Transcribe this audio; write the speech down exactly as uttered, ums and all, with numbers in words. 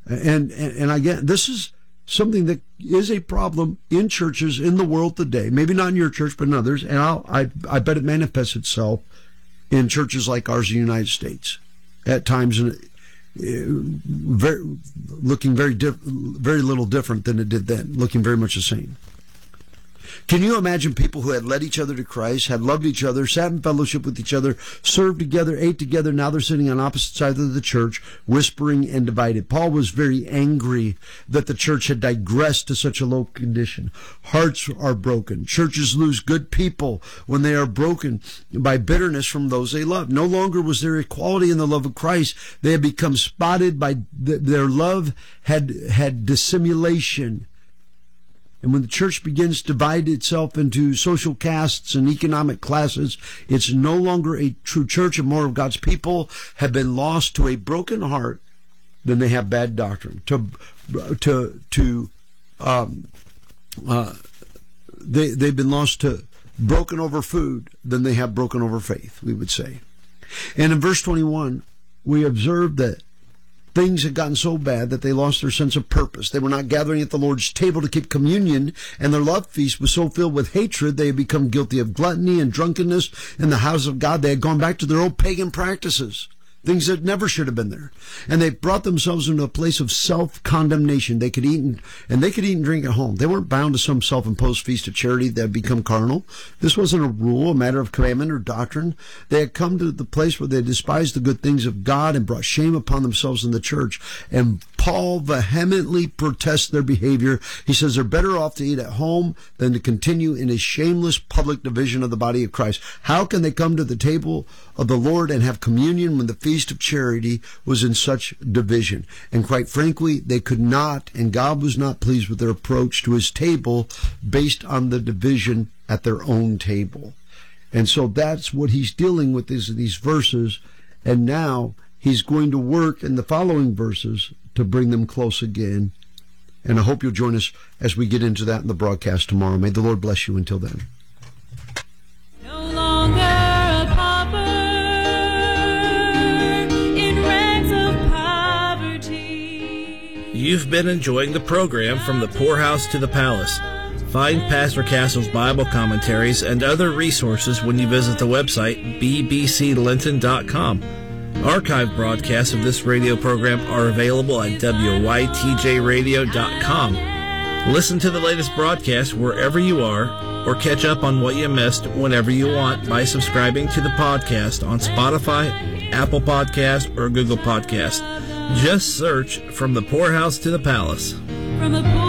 And, and, and again, this is something that is a problem in churches in the world today. Maybe not in your church, but in others. And I'll, I, I bet it manifests itself in churches like ours in the United States at times, uh, very, looking very, diff, very little different than it did then, looking very much the same. Can you imagine people who had led each other to Christ, had loved each other, sat in fellowship with each other, served together, ate together, now they're sitting on opposite sides of the church, whispering and divided? Paul was very angry that the church had digressed to such a low condition. Hearts are broken. Churches lose good people when they are broken by bitterness from those they love. No longer was there equality in the love of Christ. They had become spotted by th- their love had had dissimulation. And when the church begins to divide itself into social castes and economic classes, it's no longer a true church, and more of God's people have been lost to a broken heart than they have bad doctrine. To, to, to, um, uh, they, they've been lost to broken over food than they have broken over faith, we would say. And in verse twenty-one, we observe that things had gotten so bad that they lost their sense of purpose. They were not gathering at the Lord's table to keep communion, and their love feast was so filled with hatred they had become guilty of gluttony and drunkenness in the house of God. They had gone back to their old pagan practices, things that never should have been there. And they brought themselves into a place of self-condemnation. They could eat and, and they could eat and drink at home. They weren't bound to some self-imposed feast of charity that had become carnal. This wasn't a rule, a matter of commandment or doctrine. They had come to the place where they despised the good things of God and brought shame upon themselves in the church. And Paul vehemently protests their behavior. He says they're better off to eat at home than to continue in a shameless public division of the body of Christ. How can they come to the table of the Lord and have communion when the feast of charity was in such division? And quite frankly, they could not, and God was not pleased with their approach to his table based on the division at their own table. And so that's what he's dealing with, is these verses. And now he's going to work in the following verses to bring them close again. And I hope you'll join us as we get into that in the broadcast tomorrow. May the Lord bless you until then. No longer a pauper in rags of poverty. You've been enjoying the program From the Poorhouse to the Palace. Find Pastor Castle's Bible commentaries and other resources when you visit the website b b c linton dot com. Archive broadcasts of this radio program are available at w y t j radio dot com. Listen to the latest broadcast wherever you are, or catch up on what you missed whenever you want by subscribing to the podcast on Spotify, Apple Podcast, or Google Podcast. Just search From the Poorhouse to the Palace. From the poor